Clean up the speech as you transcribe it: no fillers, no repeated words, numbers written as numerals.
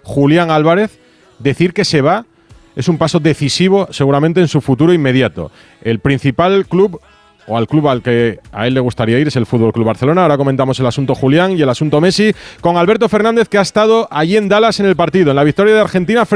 Julián Álvarez, decir que se va es un paso decisivo seguramente en su futuro inmediato. El principal club, o al club al que a él le gustaría ir, es el Fútbol Club Barcelona. Ahora comentamos el asunto Julián y el asunto Messi con Alberto Fernández, que ha estado allí en Dallas en el partido, en la victoria de Argentina